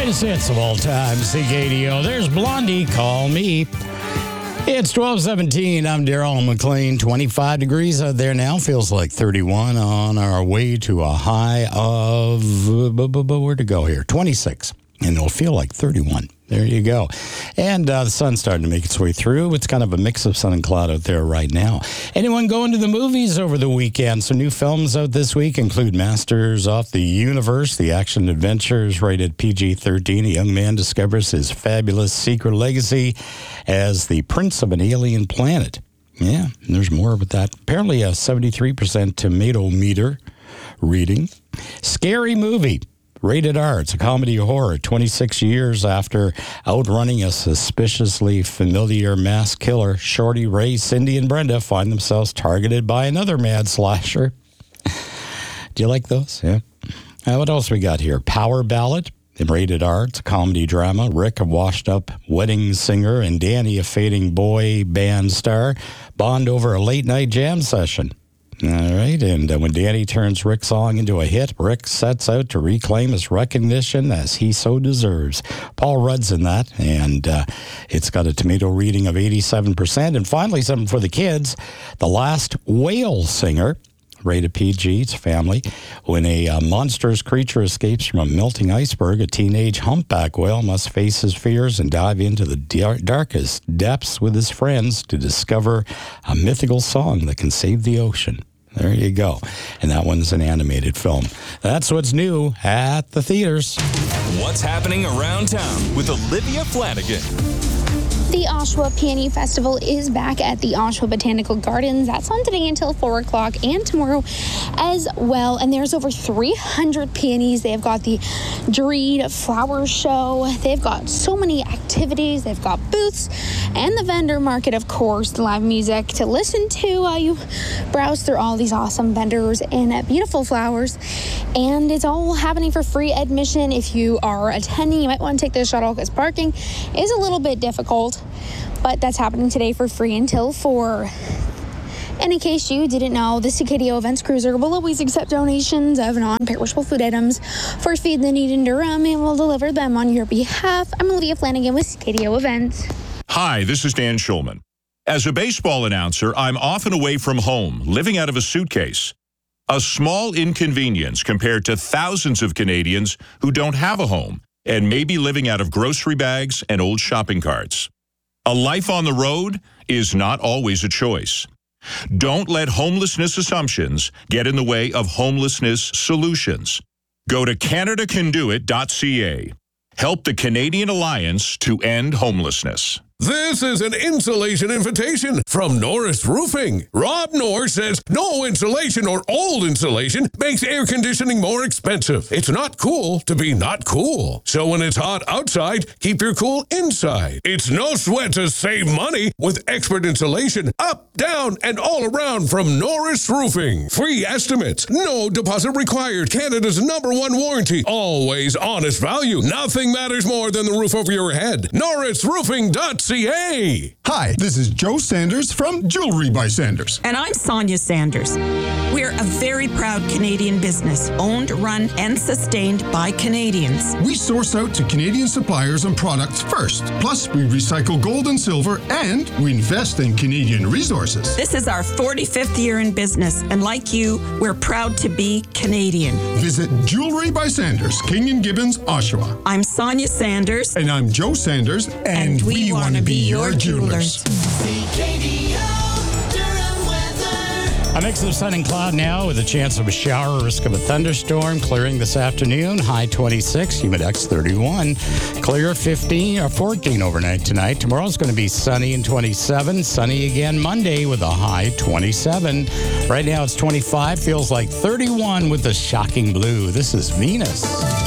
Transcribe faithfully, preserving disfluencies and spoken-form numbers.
Greatest hits of all time, C K D O. There's Blondie, Call Me. It's twelve seventeen. I'm Daryl McLean. twenty-five degrees out there now. Feels like thirty-one on our way to a high of, where to go here? twenty-six. And it'll feel like thirty-one. There you go. And uh, the sun's starting to make its way through. It's kind of a mix of sun and cloud out there right now. Anyone going to the movies over the weekend? Some new films out this week include Masters of the Universe, the action adventure is rated P G thirteen. A young man discovers his fabulous secret legacy as the prince of an alien planet. Yeah, there's more with that. Apparently a seventy-three percent tomato meter reading. Scary Movie. Rated R. It's a comedy horror. twenty-six years after outrunning a suspiciously familiar mass killer, Shorty, Ray, Cindy, and Brenda find themselves targeted by another mad slasher. Do you like those? Yeah. Uh, what else we got here? Power Ballad. Rated R. It's a comedy drama. Rick, a washed-up wedding singer, and Danny, a fading boy band star, bond over a late-night jam session. All right, and uh, when Danny turns Rick's song into a hit, Rick sets out to reclaim his recognition as he so deserves. Paul Rudd's in that, and uh, it's got a tomato reading of eighty-seven percent. And finally, something for the kids, The Last Whale Singer, rated P G, it's family. When a uh, monstrous creature escapes from a melting iceberg, a teenage humpback whale must face his fears and dive into the dar- darkest depths with his friends to discover a mythical song that can save the ocean. There you go. And that one's an animated film. That's what's new at the theaters. What's happening around town with Olivia Flanagan. The Oshawa Peony Festival is back at the Oshawa Botanical Gardens. That's on today until four o'clock and tomorrow as well. And there's over three hundred peonies. They've got the Dreed Flower Show. They've got so many activities. They've got booths and the vendor market, of course, live music to listen to while you browse through all these awesome vendors and beautiful flowers. And it's all happening for free admission. If you are attending, you might want to take the shuttle because parking is a little bit difficult. But that's happening today for free until four. And in case you didn't know, the C K D O Events Cruiser will always accept donations of non-perishable food items for Feed the Need in Durham and will deliver them on your behalf. I'm Olivia Flanagan with C K D O Events. Hi, this is Dan Schulman. As a baseball announcer, I'm often away from home, living out of a suitcase. A small inconvenience compared to thousands of Canadians who don't have a home and may be living out of grocery bags and old shopping carts. A life on the road is not always a choice. Don't let homelessness assumptions get in the way of homelessness solutions. Go to Canada Can Do It dot C A. Help the Canadian Alliance to End Homelessness. This is an insulation invitation from Norris Roofing. Rob Norris says no insulation or old insulation makes air conditioning more expensive. It's not cool to be not cool. So when it's hot outside, keep your cool inside. It's no sweat to save money with expert insulation up, down, and all around from Norris Roofing. Free estimates, no deposit required. Canada's number one warranty. Always honest value. Nothing matters more than the roof over your head. Norris Roofing dot C A. Hi, this is Joe Sanders from Jewelry by Sanders. And I'm Sonia Sanders. We're a very proud Canadian business, owned, run, and sustained by Canadians. We source out to Canadian suppliers and products first. Plus, we recycle gold and silver, and we invest in Canadian resources. This is our forty-fifth year in business, and like you, we're proud to be Canadian. Visit Jewelry by Sanders, King and Gibbons, Oshawa. I'm Sonia Sanders. And I'm Joe Sanders, and, and we, we want to be your jewelers. A mix of sun and cloud now with a chance of a shower, risk of a thunderstorm, clearing this afternoon, high twenty-six, humidex thirty-one, clear fifteen or fourteen overnight tonight. Tomorrow's going to be sunny and twenty-seven, sunny again Monday with a high twenty-seven. Right now it's twenty-five, feels like thirty-one with the shocking blue. This is Venus.